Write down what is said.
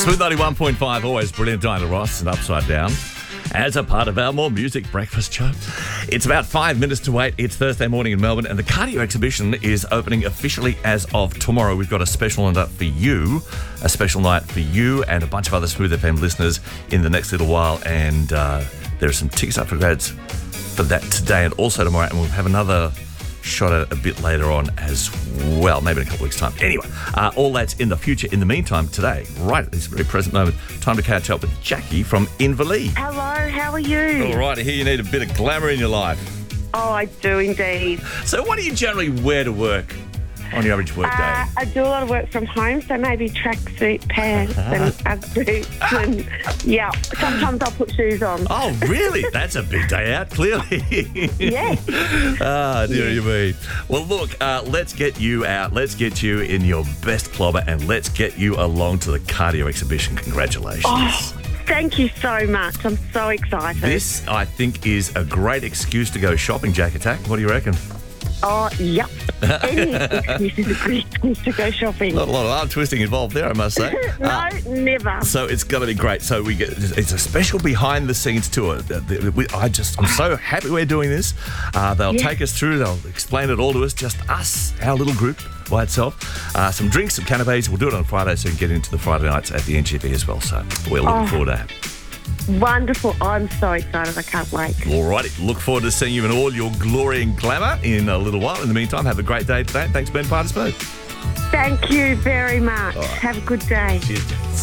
Smooth 91.5, always brilliant. Diana Ross and Upside Down as a part of our More Music breakfast show. It's about 5 minutes to wait. It's Thursday morning in Melbourne and the Cardio exhibition is opening officially as of tomorrow. We've got a special night for you, and a bunch of other Smooth FM listeners in the next little while, and there are some tickets up for grabs for that today and also tomorrow, and we'll have another shot at it a bit later on as well, maybe in a couple of weeks' time. Anyway, all that's in the future. In the meantime, today, right at this very present moment, time to catch up with Jackie from Inverleigh. Hello, how are you? All right, I hear you need a bit of glamour in your life. Oh, I do indeed. So what do you generally wear to work on your average work day? I do a lot of work from home, so maybe tracksuit pants and Ugg boots and, yeah, sometimes I'll put shoes on. Oh, really? That's a big day out, clearly. Yes. Dear me. Well, look, let's get you out. Let's get you in your best clobber and let's get you along to the Cardio exhibition. Congratulations. Oh, thank you so much. I'm so excited. This, I think, is a great excuse to go shopping, Jack Attack. What do you reckon? Oh, yep. Any excuse is a great excuse to go shopping. Not a lot of arm twisting involved there, I must say. No, never. So it's going to be great. So it's a special behind-the-scenes tour. I'm so happy we're doing this. They'll take us through. They'll explain it all to us. Just us, our little group by itself. Some drinks, some canapes. We'll do it on Friday, so you can get into the Friday nights at the NGV as well. So we're looking forward to that. Wonderful. I'm so excited. I can't wait. All righty. Look forward to seeing you in all your glory and glamour in a little while. In the meantime, have a great day today. Thanks for being part of Smooth. Thank you very much. Right. Have a good day. Cheers.